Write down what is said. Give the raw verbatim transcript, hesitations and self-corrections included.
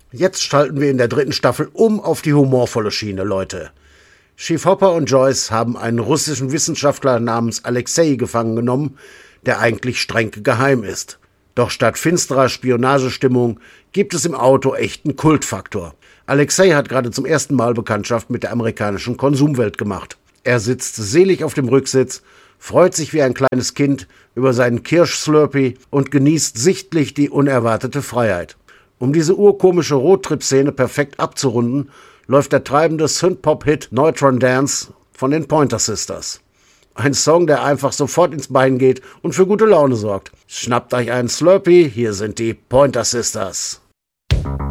Jetzt schalten wir in der dritten Staffel um auf die humorvolle Schiene, Leute. Chief Hopper und Joyce haben einen russischen Wissenschaftler namens Alexei gefangen genommen, der eigentlich streng geheim ist. Doch statt finsterer Spionagestimmung gibt es im Auto echten Kultfaktor. Alexei hat gerade zum ersten Mal Bekanntschaft mit der amerikanischen Konsumwelt gemacht. Er sitzt selig auf dem Rücksitz, freut sich wie ein kleines Kind über seinen Kirschslurpee und genießt sichtlich die unerwartete Freiheit. Um diese urkomische Roadtrip-Szene perfekt abzurunden, läuft der treibende Synth-Pop-Hit Neutron Dance von den Pointer Sisters. Ein Song, der einfach sofort ins Bein geht und für gute Laune sorgt. Schnappt euch einen Slurpee, hier sind die Pointer Sisters.